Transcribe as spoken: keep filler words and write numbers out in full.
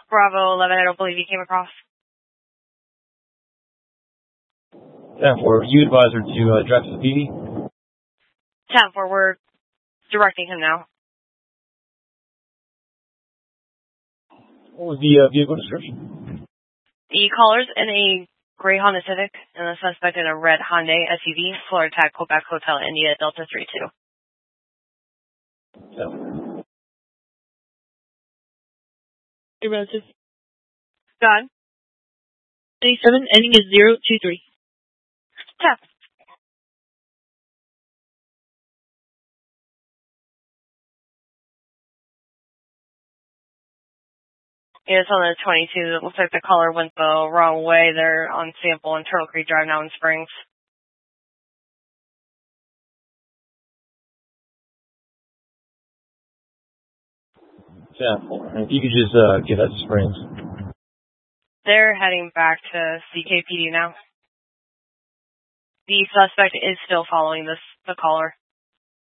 Bravo eleven, I don't believe you came across. ten four, you advise her to uh, drive to the P D? ten four, we're directing him now. What was the uh, vehicle description? The caller's in a gray Honda Civic, and the suspect in a red Hyundai S U V, Florida Tag, Quebec Hotel, India, Delta three two. Yeah. Hey, relative. God. ninety-seven, ending is zero two three. Tap. It's on the twenty-two. It looks like the caller went the wrong way. They're on Sample and Turtle Creek Drive now in Springs. Yeah. If you could just uh, give that to Springs. They're heading back to C K P D now. The suspect is still following this the caller.